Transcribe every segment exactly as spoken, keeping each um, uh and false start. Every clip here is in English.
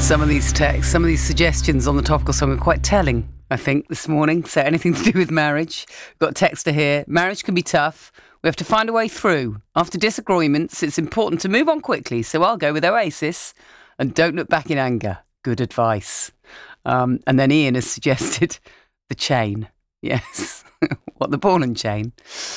Some of these texts, some of these suggestions on the topical song are quite telling, I think, this morning. So anything to do with marriage. Got a texter here. Marriage can be tough. We have to find a way through. After disagreements, it's important to move on quickly. So I'll go with Oasis and don't look back in anger. Good advice. Um, and then Ian has suggested The Chain. Yes. What, the ball and chain?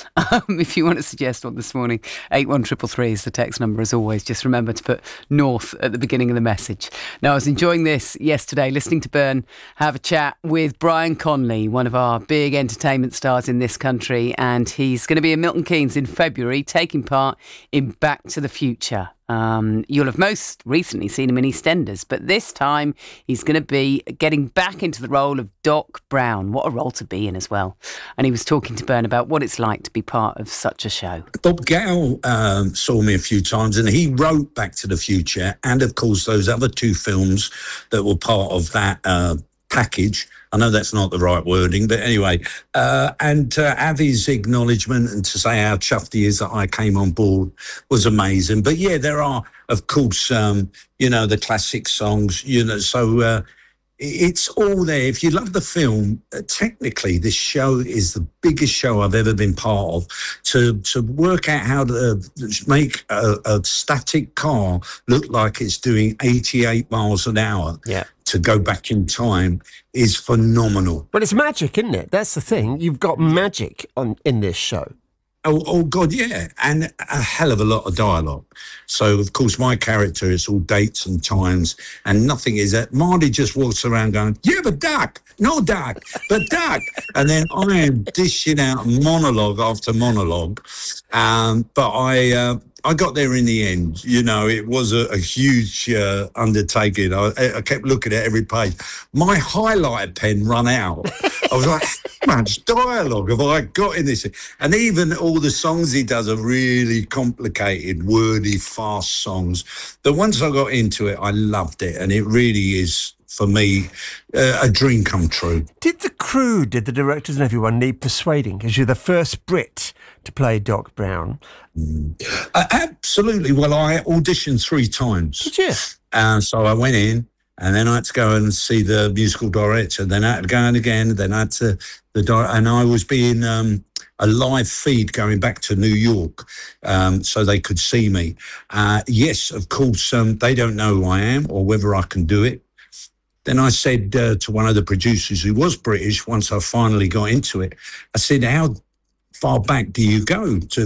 Um, if you want to suggest one this morning, eight one three three is the text number as always. Just remember to put North at the beginning of the message. Now, I was enjoying this yesterday, listening to Byrne have a chat with Brian Conley, one of our big entertainment stars in this country, and he's going to be in Milton Keynes in February, taking part in Back to the Future. Um, you'll have most recently seen him in EastEnders, but this time he's going to be getting back into the role of Doc Brown. What a role to be in as well. And he was talking to Byrne about what it's like to be part of such a show. Bob Gale um, saw me a few times and he wrote Back to the Future and, of course, those other two films that were part of that uh, package. I know that's not the right wording, but anyway, uh, and to have his acknowledgement and to say how chuffed he is that I came on board was amazing. But yeah, there are, of course, um, you know, the classic songs, you know, so uh, it's all there. If you love the film, uh, technically this show is the biggest show I've ever been part of. To to work out how to make a, a static car look like it's doing eighty-eight miles an hour. Yeah. To go back in time is phenomenal. But it's magic, isn't it? That's the thing. You've got magic on in this show. Oh, oh God, yeah. And a hell of a lot of dialogue. So, of course, my character is all dates and times and nothing is that. Marty just walks around going, yeah, but Doc, no Doc, but Doc. And then I am dishing out monologue after monologue. Um, but I... Uh, I got there in the end. You know, it was a, a huge uh, undertaking. I, I kept looking at every page. My highlighter pen run out. I was like, how much dialogue have I got in this? And even all the songs he does are really complicated, wordy, fast songs. But once I got into it, I loved it. And it really is, for me, uh, a dream come true. Did the crew, did the directors and everyone need persuading? Because you're the first Brit to play Doc Brown. Mm. Uh, absolutely. Well, I auditioned three times. Did you? Uh, so I went in and then I had to go and see the musical director. Then I had to go in again. Then I had to, the di- and I was being um, a live feed going back to New York um, so they could see me. Uh, yes, of course, um, they don't know who I am or whether I can do it. Then I said uh, to one of the producers who was British, once I finally got into it, I said, how far back do you go to